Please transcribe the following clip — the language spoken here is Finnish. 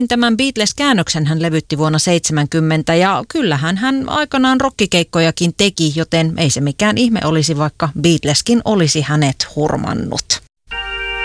Tämän Beatles-käännöksen hän levytti vuonna 1970 ja kyllähän hän aikanaan rokkikeikkojakin teki, joten ei se mikään ihme olisi, vaikka Beatleskin olisi hänet hurmannut.